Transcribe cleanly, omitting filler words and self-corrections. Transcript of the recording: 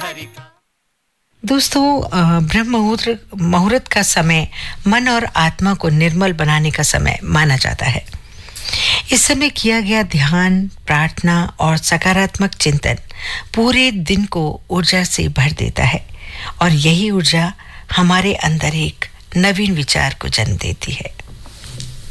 दोस्तों, ब्रह्म मुहूर्त का समय मन और आत्मा को निर्मल बनाने का समय माना जाता है। इस समय किया गया ध्यान, प्रार्थना और सकारात्मक चिंतन पूरे दिन को ऊर्जा से भर देता है और यही ऊर्जा हमारे अंदर एक नवीन विचार को जन्म देती है।